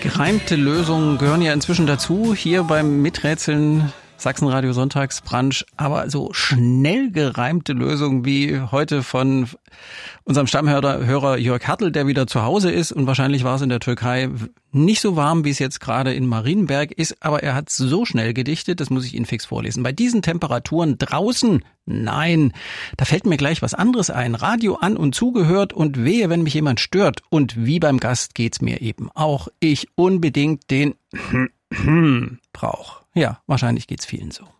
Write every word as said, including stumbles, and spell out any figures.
gereimte Lösungen gehören ja inzwischen dazu, hier beim Miträtseln Sachsenradio Sonntagsbrunch, aber so schnell gereimte Lösungen wie heute von unserem Stammhörer Hörer Jörg Hartl, der wieder zu Hause ist, und wahrscheinlich war es in der Türkei nicht so warm, wie es jetzt gerade in Marienberg ist, aber er hat so schnell gedichtet, das muss ich Ihnen fix vorlesen. Bei diesen Temperaturen draußen, nein, da fällt mir gleich was anderes ein. Radio an und zugehört und wehe, wenn mich jemand stört. Und wie beim Gast geht's mir eben auch. Ich unbedingt den brauch. Ja, wahrscheinlich geht's vielen so.